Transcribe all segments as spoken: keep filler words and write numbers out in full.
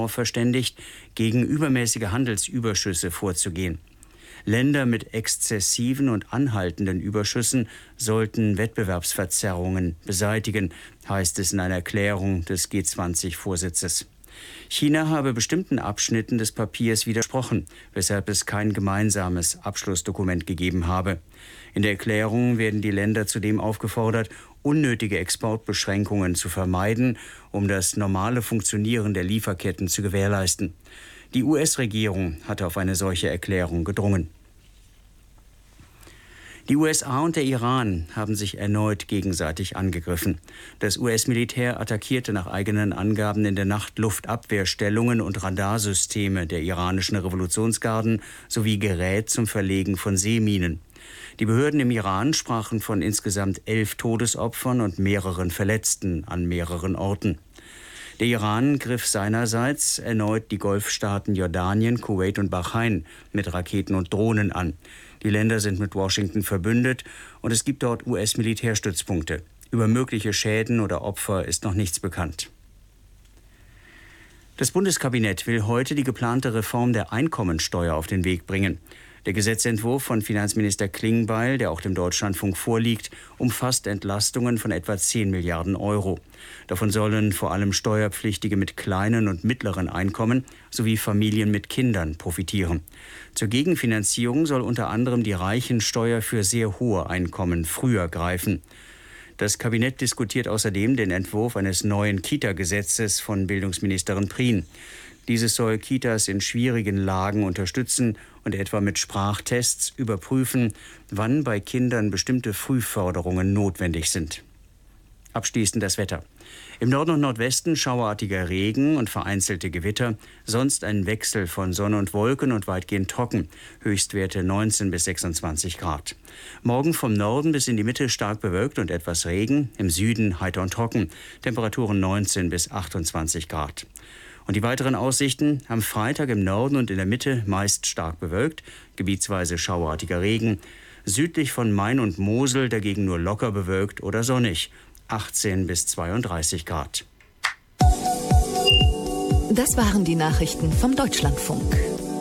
darauf verständigt, gegen übermäßige Handelsüberschüsse vorzugehen. Länder mit exzessiven und anhaltenden Überschüssen sollten Wettbewerbsverzerrungen beseitigen, heißt es in einer Erklärung des G zwanzig-Vorsitzes. China habe bestimmten Abschnitten des Papiers widersprochen, weshalb es kein gemeinsames Abschlussdokument gegeben habe. In der Erklärung werden die Länder zudem aufgefordert, unnötige Exportbeschränkungen zu vermeiden, um das normale Funktionieren der Lieferketten zu gewährleisten. Die U S-Regierung hatte auf eine solche Erklärung gedrungen. Die U S A und der Iran haben sich erneut gegenseitig angegriffen. Das U S-Militär attackierte nach eigenen Angaben in der Nacht Luftabwehrstellungen und Radarsysteme der iranischen Revolutionsgarden sowie Gerät zum Verlegen von Seeminen. Die Behörden im Iran sprachen von insgesamt elf Todesopfern und mehreren Verletzten an mehreren Orten. Der Iran griff seinerseits erneut die Golfstaaten Jordanien, Kuwait und Bahrain mit Raketen und Drohnen an. Die Länder sind mit Washington verbündet und es gibt dort U S-Militärstützpunkte. Über mögliche Schäden oder Opfer ist noch nichts bekannt. Das Bundeskabinett will heute die geplante Reform der Einkommensteuer auf den Weg bringen. Der Gesetzentwurf von Finanzminister Klingbeil, der auch dem Deutschlandfunk vorliegt, umfasst Entlastungen von etwa zehn Milliarden Euro. Davon sollen vor allem Steuerpflichtige mit kleinen und mittleren Einkommen sowie Familien mit Kindern profitieren. Zur Gegenfinanzierung soll unter anderem die Reichensteuer für sehr hohe Einkommen früher greifen. Das Kabinett diskutiert außerdem den Entwurf eines neuen Kita-Gesetzes von Bildungsministerin Prien. Dieses soll Kitas in schwierigen Lagen unterstützen und etwa mit Sprachtests überprüfen, wann bei Kindern bestimmte Frühförderungen notwendig sind. Abschließend das Wetter. Im Norden und Nordwesten schauerartiger Regen und vereinzelte Gewitter, sonst ein Wechsel von Sonne und Wolken und weitgehend trocken, Höchstwerte neunzehn bis sechsundzwanzig Grad. Morgen vom Norden bis in die Mitte stark bewölkt und etwas Regen, im Süden heiter und trocken, Temperaturen neunzehn bis achtundzwanzig Grad. Und die weiteren Aussichten: am Freitag im Norden und in der Mitte meist stark bewölkt, gebietsweise schauerartiger Regen. Südlich von Main und Mosel dagegen nur locker bewölkt oder sonnig, achtzehn bis zweiunddreißig Grad. Das waren die Nachrichten vom Deutschlandfunk.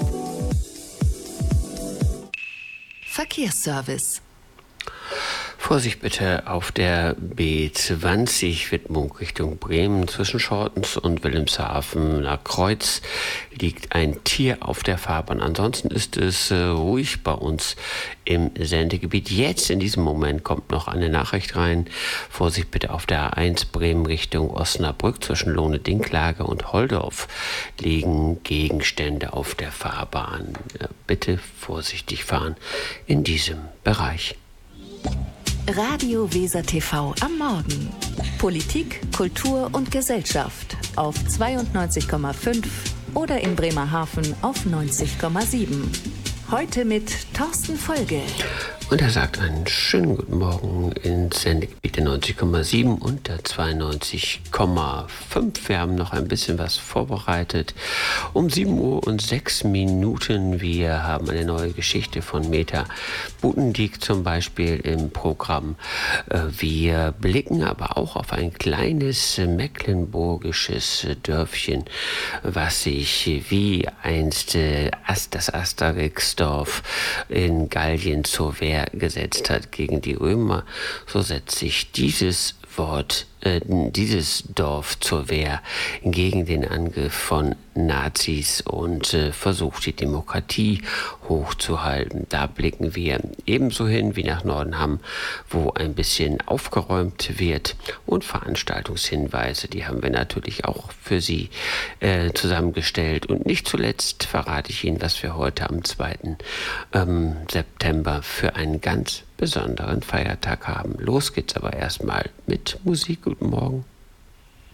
Verkehrsservice. Vorsicht bitte auf der B zwanzig, Widmung Richtung Bremen. Zwischen Schortens und Wilhelmshaven nach Kreuz liegt ein Tier auf der Fahrbahn. Ansonsten ist es äh, ruhig bei uns im Sendegebiet. Jetzt in diesem Moment kommt noch eine Nachricht rein. Vorsicht bitte auf der A eins Bremen Richtung Osnabrück. Zwischen Lohne-Dinklage und Holdorf liegen Gegenstände auf der Fahrbahn. Ja, bitte vorsichtig fahren in diesem Bereich. Radio Weser T V am Morgen. Politik, Kultur und Gesellschaft auf zweiundneunzig Komma fünf oder in Bremerhaven auf neunzig Komma sieben. Heute mit Thorsten Folge. Und er sagt einen schönen guten Morgen ins Sendegebiet der neunzig Komma sieben und der zweiundneunzig Komma fünf. Wir haben noch ein bisschen was vorbereitet. Um sieben Uhr und sechs Minuten. Wir haben eine neue Geschichte von Meta Butendieck zum Beispiel im Programm. Wir blicken aber auch auf ein kleines mecklenburgisches Dörfchen, was sich wie einst das Asterixdorf in Gallien zur Wehr gesetzt hat gegen die Römer, so setzt sich dieses Wort, äh, dieses Dorf zur Wehr gegen den Angriff von Nazis und äh, versucht, die Demokratie hochzuhalten. Da blicken wir ebenso hin wie nach Nordenham, wo ein bisschen aufgeräumt wird, und Veranstaltungshinweise, die haben wir natürlich auch für Sie äh, zusammengestellt. Und nicht zuletzt verrate ich Ihnen, was wir heute am zweiten Ähm, September für einen ganz besonderen Feiertag haben. Los geht's aber erstmal mit Musik. Guten Morgen.